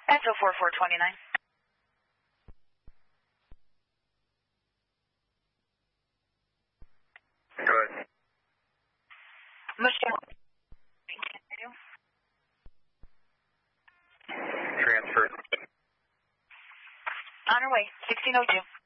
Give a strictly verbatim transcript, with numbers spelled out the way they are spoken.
Echo four four two nine. Go ahead. Michelle. Transfer. On her way, sixteen oh two.